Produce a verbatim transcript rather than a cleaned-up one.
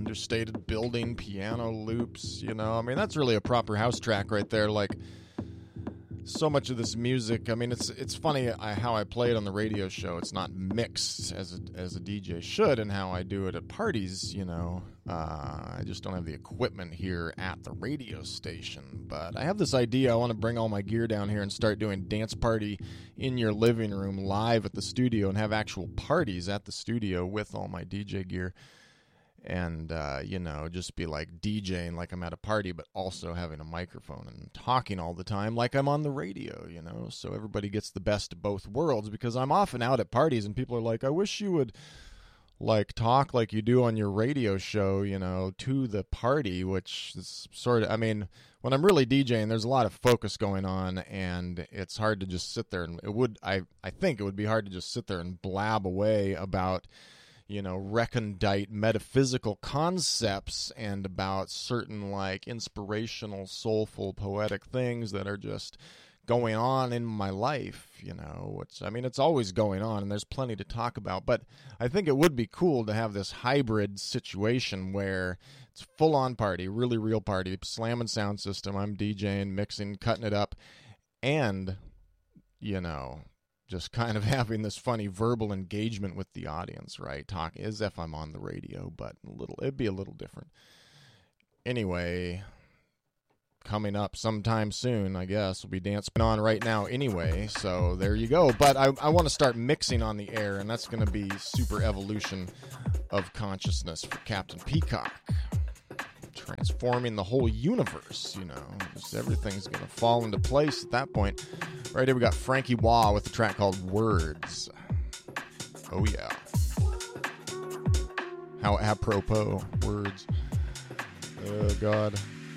understated building, piano loops, you know. I mean, that's really a proper house track right there. Like, so much of this music, I mean, it's it's funny I, how I play it on the radio show. It's not mixed as a, as a D J should, and how I do it at parties, you know. Uh, I just don't have the equipment here at the radio station. But I have this idea. I want to bring all my gear down here and start doing dance party in your living room live at the studio and have actual parties at the studio with all my D J gear. And, uh, you know, just be like DJing like I'm at a party, but also having a microphone and talking all the time like I'm on the radio, you know, so everybody gets the best of both worlds, because I'm often out at parties and people are like, I wish you would, like, talk like you do on your radio show, you know, to the party, which is sort of, I mean, when I'm really DJing, there's a lot of focus going on, and it's hard to just sit there, and it would, I, I think it would be hard to just sit there and blab away about, you know, recondite metaphysical concepts and about certain, like, inspirational, soulful, poetic things that are just going on in my life, you know. It's, I mean, it's always going on, and there's plenty to talk about, but I think it would be cool to have this hybrid situation where it's full-on party, really real party, slamming sound system, I'm DJing, mixing, cutting it up, and, you know, just kind of having this funny verbal engagement with the audience, right? Talk as if I'm on the radio, but a little, it'd be a little different. Anyway, coming up sometime soon, I guess, will be dancing on right now anyway, so there you go. But I, I want to start mixing on the air, and that's going to be super evolution of consciousness for Captain Peacock. Transforming the whole universe, you know. Just everything's going to fall into place at that point. Right here we got Frankie Wah with a track called Words. Oh, yeah. How apropos, words. Oh, God.